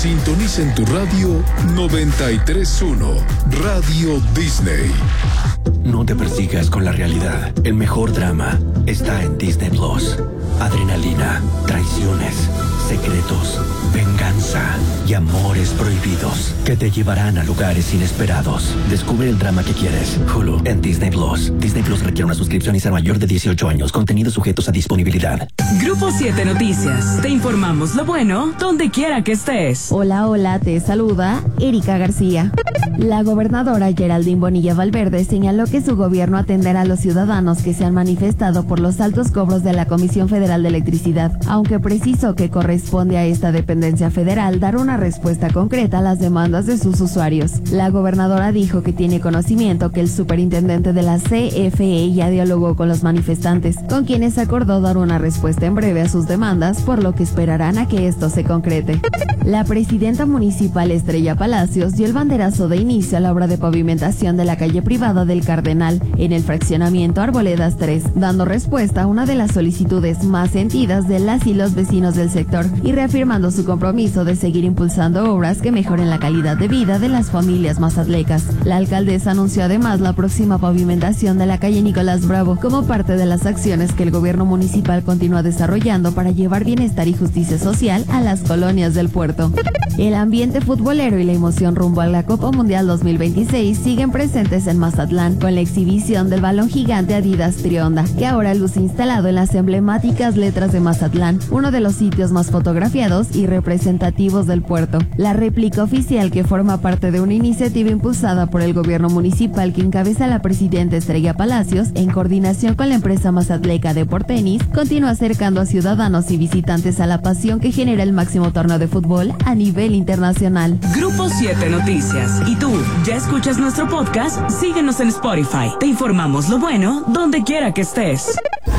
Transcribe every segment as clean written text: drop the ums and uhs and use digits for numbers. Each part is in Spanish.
Sintoniza en tu radio 93.1, Radio Disney. No te persigas con la realidad. El mejor drama está en Disney Plus. Adrenalina, traiciones, secretos, venganza y amores prohibidos que te llevarán a lugares inesperados. Descubre el drama que quieres. Hulu en Disney Plus. Disney Plus requiere una suscripción y ser mayor de 18 años. Contenidos sujetos a disponibilidad. Grupo 7 Noticias. Te informamos lo bueno donde quiera que estés. Hola, te saluda Erika García. La gobernadora Geraldine Bonilla Valverde señaló que su gobierno atenderá a los ciudadanos que se han manifestado por los altos cobros de la Comisión Federal de Electricidad, aunque precisó que corresponde a esta dependencia federal dar una respuesta concreta a las demandas de sus usuarios. La gobernadora dijo que tiene conocimiento que el superintendente de la CFE ya dialogó con los manifestantes, con quienes acordó dar una respuesta en breve a sus demandas, por lo que esperarán a que esto se concrete. La presidenta municipal Estrella Palacios dio el banderazo de inicio a la obra de pavimentación de la calle privada del Cardenal en el fraccionamiento Arboledas 3, dando respuesta a una de las solicitudes más sentidas de las y los vecinos del sector y reafirmando su compromiso de seguir impulsando obras que mejoren la calidad de vida de las familias mazatlecas. La alcaldesa anunció además la próxima pavimentación de la calle Nicolás Bravo como parte de las acciones que el gobierno municipal continúa desarrollando para llevar bienestar y justicia social a las colonias del puerto. El ambiente futbolero y la emoción rumbo a la Copa Mundial 2026 siguen presentes en Mazatlán con la exhibición del balón gigante Adidas Trionda, que ahora luce instalado en las emblemáticas letras de Mazatlán, uno de los sitios más fotografiados y representativos del puerto. La réplica oficial, que forma parte de una iniciativa impulsada por el gobierno municipal que encabeza la presidenta Estrella Palacios, en coordinación con la empresa mazatleca de Portenis, continúa acercando a ciudadanos y visitantes a la pasión que genera el máximo torneo de fútbol a nivel internacional. Grupo 7 Noticias. ¿Y tú, ya escuchas nuestro podcast? Síguenos en Spotify. Te informamos lo bueno donde quiera que estés.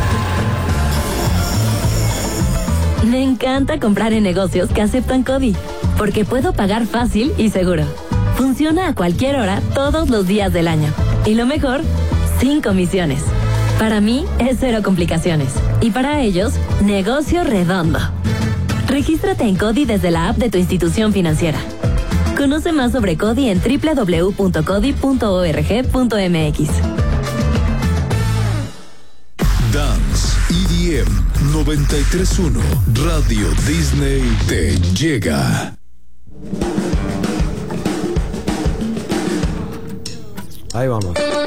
Me encanta comprar en negocios que aceptan CODI, porque puedo pagar fácil y seguro. Funciona a cualquier hora, todos los días del año. Y lo mejor, sin comisiones. Para mí es cero complicaciones. Y para ellos, negocio redondo. Regístrate en CODI desde la app de tu institución financiera. Conoce más sobre CODI en www.codi.org.mx. Dance EDM 93.1, Radio Disney te llega. Ahí vamos.